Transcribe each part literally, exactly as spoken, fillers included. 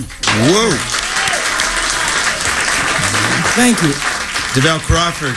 Whoa. Thank you. DeVell Crawford.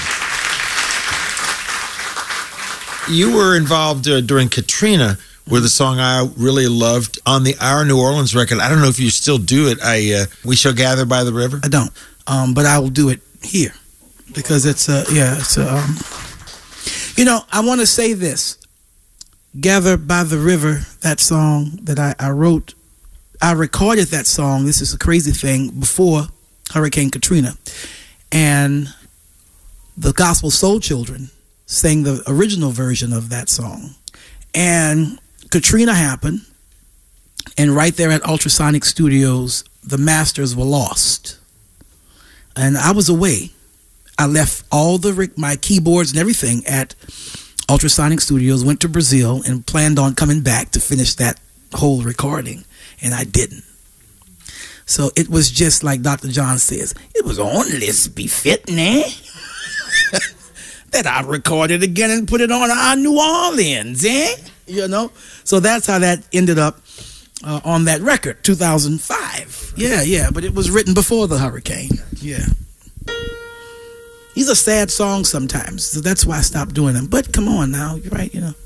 You were involved uh, during Katrina with a song I really loved on the Our New Orleans record. I don't know if you still do it. I uh, We Shall Gather by the River. I don't, um, but I will do it here because it's a, yeah, it's a, um, you know, I want to say this. Gather by the River, that song that I, I wrote, I recorded that song, this is a crazy thing, before Hurricane Katrina. And the Gospel Soul Children sang the original version of that song. And Katrina happened, and right there at Ultrasonic Studios, the masters were lost. And I was away. I left all the my keyboards and everything at Ultrasonic Studios, went to Brazil, and planned on coming back to finish that whole recording, and I didn't. So it was just like Doctor John says, it was only befitting, eh? that I recorded again and put it on Our New Orleans, eh? You know? So that's how that ended up uh, on that record, two thousand five. Yeah, yeah, but it was written before the hurricane. Yeah. These are sad songs sometimes, so that's why I stopped doing them. But come on now, you're right, you know.